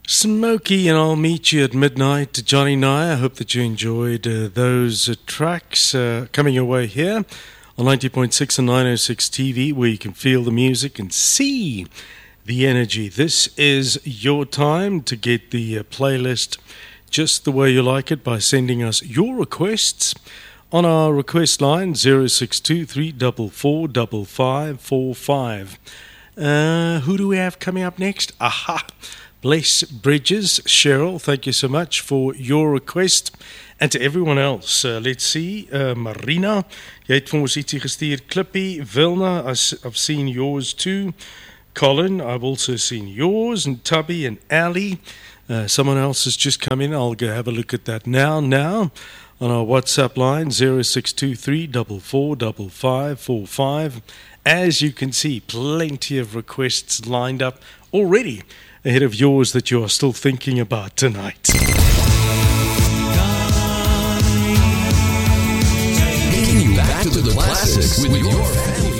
Smokey, and I'll meet you at midnight. Johnny Nye, I hope that you enjoyed those tracks coming your way here on 90.6 and 906 TV, where you can feel the music and see the energy. This is your time to get the playlist just the way you like it by sending us your requests on our request line 0623445545. Who do we have coming up next? Aha! Bless Bridges. Cheryl, thank you so much for your request. And to everyone else, let's see. Marina, jy het vir ons ietsie gestuur. Clippy, Vilna, I've seen yours too. Colin, I've also seen yours. And Tubby and Ali. Someone else has just come in. I'll go have a look at that now. On our WhatsApp line, 0623445545. As you can see, plenty of requests lined up already ahead of yours that you are still thinking about tonight. Taking you back to the classics with your family.